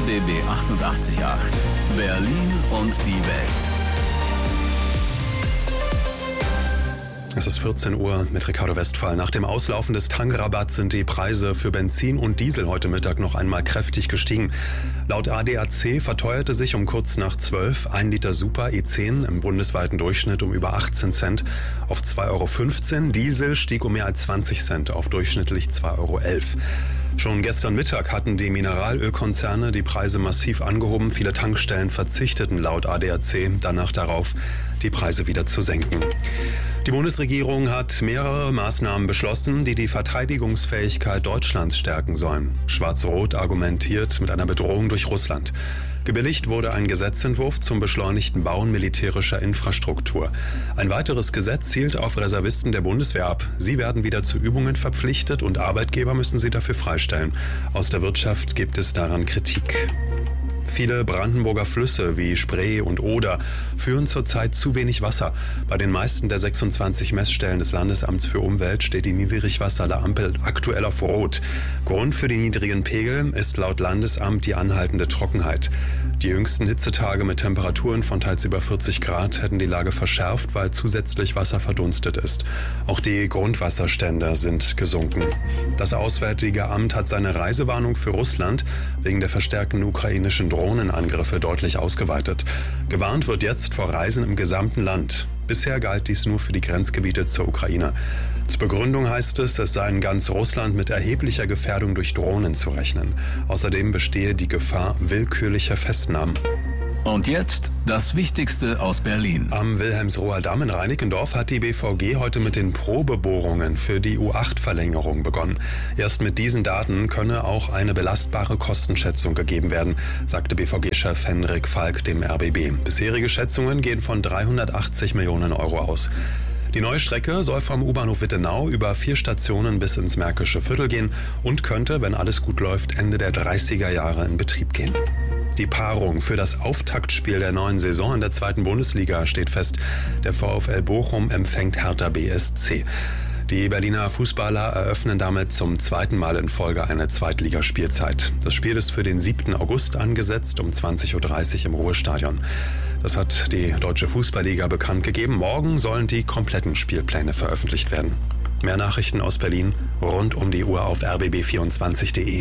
RBB 88.8. Berlin und die Welt. Es ist 14 Uhr mit Ricardo Westphal. Nach dem Auslaufen des Tankrabatts sind die Preise für Benzin und Diesel heute Mittag noch einmal kräftig gestiegen. Laut ADAC verteuerte sich um kurz nach 12 1 Liter Super E10 im bundesweiten Durchschnitt um über 18 Cent auf 2,15 Euro. Diesel stieg um mehr als 20 Cent auf durchschnittlich 2,11 Euro. Schon gestern Mittag hatten die Mineralölkonzerne die Preise massiv angehoben. Viele Tankstellen verzichteten laut ADAC danach darauf, die Preise wieder zu senken. Die Bundesregierung hat mehrere Maßnahmen beschlossen, die die Verteidigungsfähigkeit Deutschlands stärken sollen. Schwarz-Rot argumentiert mit einer Bedrohung durch Russland. Gebilligt wurde ein Gesetzentwurf zum beschleunigten Bauen militärischer Infrastruktur. Ein weiteres Gesetz zielt auf Reservisten der Bundeswehr ab. Sie werden wieder zu Übungen verpflichtet und Arbeitgeber müssen sie dafür freistellen. Aus der Wirtschaft gibt es daran Kritik. Viele Brandenburger Flüsse wie Spree und Oder führen zurzeit zu wenig Wasser. Bei den meisten der 26 Messstellen des Landesamts für Umwelt steht die Niedrigwasserampel aktuell auf Rot. Grund für die niedrigen Pegel ist laut Landesamt die anhaltende Trockenheit. Die jüngsten Hitzetage mit Temperaturen von teils über 40 Grad hätten die Lage verschärft, weil zusätzlich Wasser verdunstet ist. Auch die Grundwasserstände sind gesunken. Das Auswärtige Amt hat seine Reisewarnung für Russland wegen der verstärkten ukrainischen Drohnenangriffe deutlich ausgeweitet. Gewarnt wird jetzt vor Reisen im gesamten Land. Bisher galt dies nur für die Grenzgebiete zur Ukraine. Zur Begründung heißt es sei in ganz Russland mit erheblicher Gefährdung durch Drohnen zu rechnen. Außerdem bestehe die Gefahr willkürlicher Festnahmen. Und jetzt das Wichtigste aus Berlin. Am Wilhelmsroher Damm in Reinickendorf hat die BVG heute mit den Probebohrungen für die U8-Verlängerung begonnen. Erst mit diesen Daten könne auch eine belastbare Kostenschätzung gegeben werden, sagte BVG-Chef Henrik Falk dem RBB. Bisherige Schätzungen gehen von 380 Millionen Euro aus. Die neue Strecke soll vom U-Bahnhof Wittenau über 4 Stationen bis ins Märkische Viertel gehen und könnte, wenn alles gut läuft, Ende der 30er Jahre in Betrieb gehen. Die Paarung für das Auftaktspiel der neuen Saison in der 2. Bundesliga steht fest. Der VfL Bochum empfängt Hertha BSC. Die Berliner Fußballer eröffnen damit zum 2. Mal in Folge eine Zweitligaspielzeit. Das Spiel ist für den 7. August angesetzt um 20.30 Uhr im Ruhestadion. Das hat die Deutsche Fußballliga bekannt gegeben. Morgen sollen die kompletten Spielpläne veröffentlicht werden. Mehr Nachrichten aus Berlin rund um die Uhr auf rbb24.de.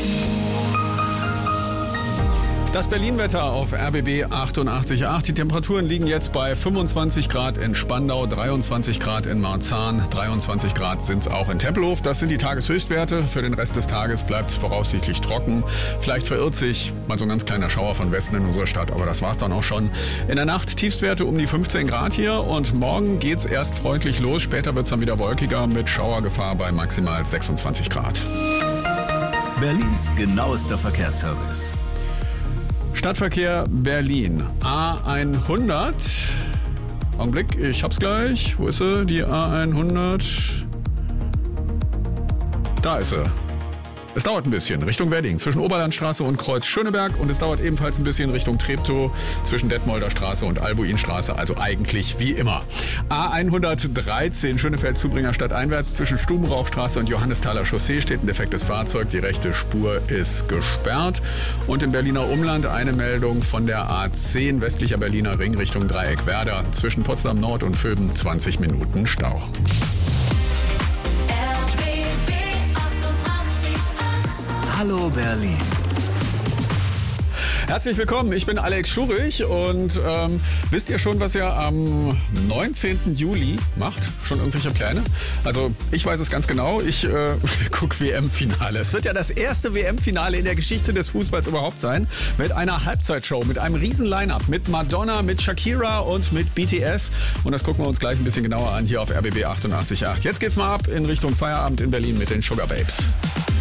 Das Berlin-Wetter auf RBB 88.8. Die Temperaturen liegen jetzt bei 25 Grad in Spandau, 23 Grad in Marzahn, 23 Grad sind es auch in Tempelhof. Das sind die Tageshöchstwerte. Für den Rest des Tages bleibt es voraussichtlich trocken. Vielleicht verirrt sich mal so ein ganz kleiner Schauer von Westen in unserer Stadt, aber das war's dann auch schon. In der Nacht Tiefstwerte um die 15 Grad hier und morgen geht's erst freundlich los. Später wird's dann wieder wolkiger mit Schauergefahr bei maximal 26 Grad. Berlins genauester Verkehrsservice. Stadtverkehr Berlin. A100. Augenblick, ich hab's gleich. Wo ist sie? Die A100. Da ist sie. Es dauert ein bisschen Richtung Wedding zwischen Oberlandstraße und Kreuz Schöneberg und es dauert ebenfalls ein bisschen Richtung Treptow zwischen Detmolder Straße und Albuinstraße, also eigentlich wie immer. A113 Schönefeld-Zubringer stadteinwärts zwischen Stubenrauchstraße und Johannesthaler Chaussee steht ein defektes Fahrzeug, die rechte Spur ist gesperrt und im Berliner Umland eine Meldung von der A10 westlicher Berliner Ring Richtung Dreieck-Werder zwischen Potsdam Nord und Vöben 20 Minuten Stau. Hallo Berlin. Herzlich willkommen, ich bin Alex Schurich und wisst ihr schon, was ihr am 19. Juli macht? Schon irgendwelche Pläne? Also ich weiß es ganz genau, ich gucke WM-Finale. Es wird ja das erste WM-Finale in der Geschichte des Fußballs überhaupt sein. Mit einer Halbzeitshow, mit einem riesen Line-Up, mit Madonna, mit Shakira und mit BTS. Und das gucken wir uns gleich ein bisschen genauer an hier auf RBB 88.8. Jetzt geht's mal ab in Richtung Feierabend in Berlin mit den Sugar Babes.